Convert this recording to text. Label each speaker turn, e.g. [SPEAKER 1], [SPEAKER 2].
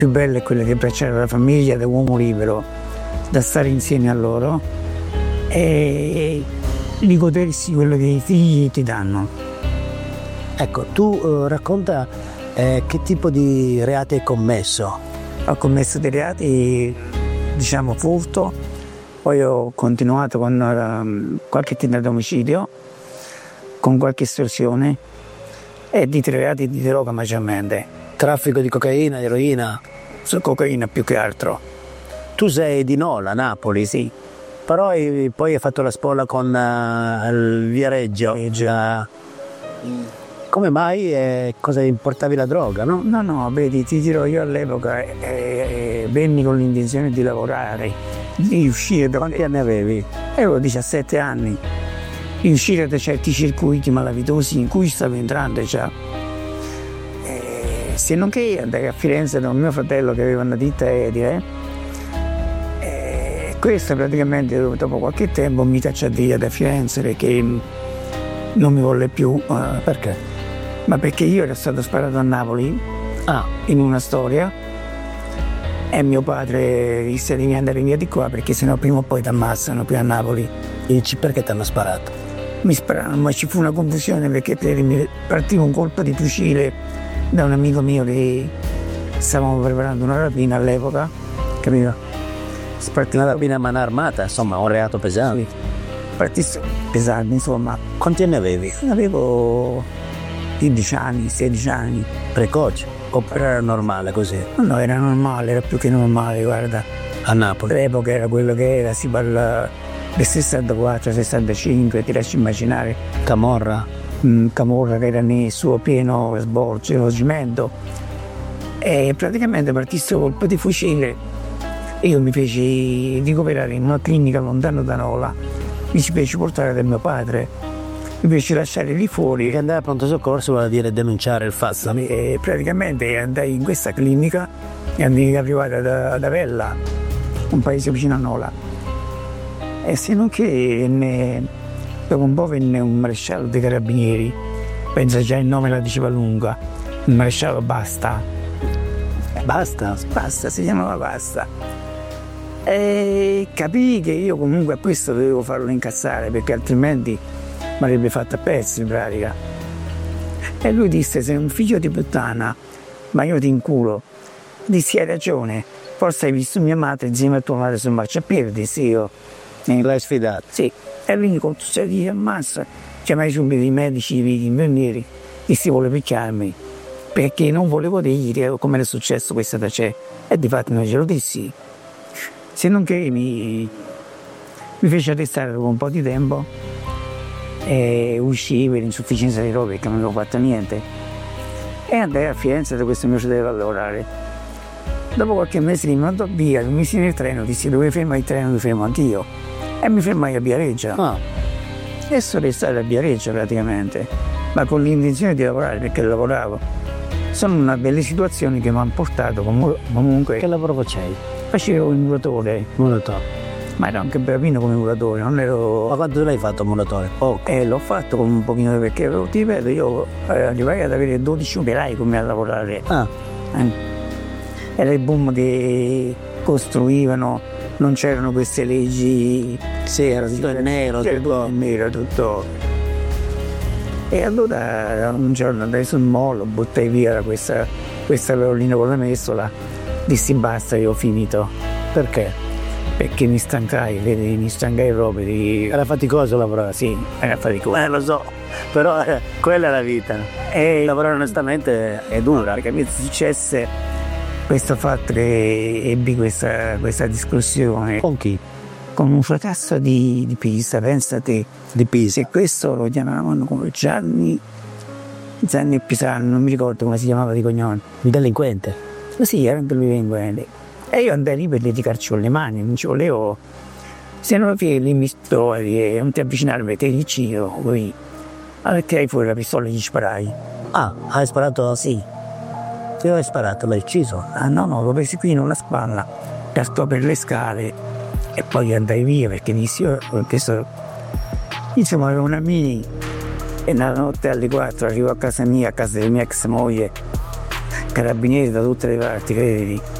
[SPEAKER 1] più bello è quello di abbracciare la famiglia da uomo libero, da stare insieme a loro e di godersi quello che i figli ti danno.
[SPEAKER 2] Ecco, tu racconta che tipo di reati hai commesso?
[SPEAKER 1] Ho commesso dei reati, diciamo furto, poi ho continuato con qualche tentativo di omicidio, con qualche estorsione e di 3 reati di droga maggiormente.
[SPEAKER 2] Traffico di cocaina, eroina?
[SPEAKER 1] Su cocaina più che altro.
[SPEAKER 2] Tu sei di Nola, Napoli?
[SPEAKER 1] Sì.
[SPEAKER 2] Però poi hai fatto la spola con il Viareggio. Come mai? Cosa importavi la droga, no?
[SPEAKER 1] No, vedi, ti dirò, io all'epoca venni con l'intenzione di lavorare, di uscire da...
[SPEAKER 2] Quanti anni avevi?
[SPEAKER 1] Avevo 17 anni, di uscire da certi circuiti malavitosi in cui stavo entrando già. Se non che andai a Firenze da un mio fratello che aveva una ditta aerea, questo praticamente dopo qualche tempo mi cacciò via da Firenze perché non mi volle più.
[SPEAKER 2] Perché?
[SPEAKER 1] Ma perché io ero stato sparato a Napoli in una storia e mio padre disse devi andare via di qua perché sennò prima o poi ti ammazzano qui a Napoli.
[SPEAKER 2] E dici perché ti hanno sparato?
[SPEAKER 1] Mi spararono, ma ci fu una confusione perché mi partiva un colpo di fucile da un amico mio che stavamo preparando una rapina all'epoca, capito?
[SPEAKER 2] Una rapina a mano armata, insomma, un reato pesante.
[SPEAKER 1] Partito pesante, insomma.
[SPEAKER 2] Quanti anni avevi?
[SPEAKER 1] Avevo 15 anni, 16 anni.
[SPEAKER 2] Precoce? Oppure era normale così?
[SPEAKER 1] No, era normale, era più che normale, guarda.
[SPEAKER 2] A Napoli?
[SPEAKER 1] All'epoca era quello che era, si parla del 64, 65, ti lasci immaginare.
[SPEAKER 2] Camorra?
[SPEAKER 1] Camorra che era nel suo pieno svolgimento. E praticamente partisse un colpo di fucile. Io mi feci ricoverare in una clinica lontano da Nola, mi ci feci portare da mio padre, mi feci lasciare lì fuori.
[SPEAKER 2] Che andare a pronto soccorso vuol dire denunciare il fatto.
[SPEAKER 1] E praticamente andai in questa clinica e andai arrivata da Vella, un paese vicino a Nola. E se non che dopo un po' venne un maresciallo dei carabinieri, penso già il nome la diceva lunga, il maresciallo Basta, si chiamava Basta. E capii che io comunque a questo dovevo farlo incassare perché altrimenti mi avrebbe fatto a pezzi in pratica. E lui disse sei un figlio di puttana, ma io ti inculo. Dissi hai ragione, forse hai visto mia madre insieme a tua madre sul marciapiede, dissi io.
[SPEAKER 2] L'hai sfidato?
[SPEAKER 1] Sì, e quindi con tutti di ammazza, chiamai subito i medici, i infermieri, dissi vuole picchiarmi perché non volevo dire come era successo questa da c'è e di fatto non ce lo dissi. Se non che mi fece arrestare dopo un po' di tempo e uscii per insufficienza di roba perché non avevo fatto niente e andai a Firenze da questo mio fratello a lavorare. Dopo qualche mese mi mandò via, mi misi nel treno, dissi dove ferma il treno, mi fermo anch'io e mi fermai a Viareggio. E sono restato a Viareggio praticamente, ma con l'intenzione di lavorare perché lavoravo. Sono una delle situazioni che mi hanno portato comunque.
[SPEAKER 2] Che lavoro facevi?
[SPEAKER 1] Facevo il muratore. Ma ero anche bravino come muratore, non ero...
[SPEAKER 2] Ma quanto l'hai fatto muratore?
[SPEAKER 1] L'ho fatto con un pochino perché ti ripeto, io arrivai ad avere 12 operai con me a lavorare. Era il boom che costruivano, non c'erano queste leggi.
[SPEAKER 2] Sì, era tutto in nero,
[SPEAKER 1] tutto. E allora un giorno andai sul molo, buttai via questa carolina con la messola, dissi basta, io ho finito.
[SPEAKER 2] Perché?
[SPEAKER 1] Perché mi stancai proprio di...
[SPEAKER 2] Era faticoso lavorare?
[SPEAKER 1] Sì, era faticoso.
[SPEAKER 2] Lo so, però quella è la vita. E lavorare onestamente è dura.
[SPEAKER 1] Perché mi successe questo fatto che ebbi questa discussione.
[SPEAKER 2] Con chi?
[SPEAKER 1] Con un fracasso di Pisa, pensate.
[SPEAKER 2] Di Pisa?
[SPEAKER 1] E questo lo chiamavano come Gianni Pisano, non mi ricordo come si chiamava di cognome.
[SPEAKER 2] Un delinquente?
[SPEAKER 1] Sì, era un delinquente. E io andai lì per litigarci con le mani, non ci volevo. Se non lì mi trovi e non ti avvicinare perché ti uccido, poi. Allora tirai fuori la pistola e gli sparai.
[SPEAKER 2] Hai sparato? Sì. Ti hai sparato, l'hai ucciso?
[SPEAKER 1] No, l'ho preso qui in una spalla, cascò per le scale e poi andai via perché dissi insomma avevo una mini e la notte alle 4 arrivo a casa mia, a casa della mia ex moglie carabinieri da tutte le parti, credimi.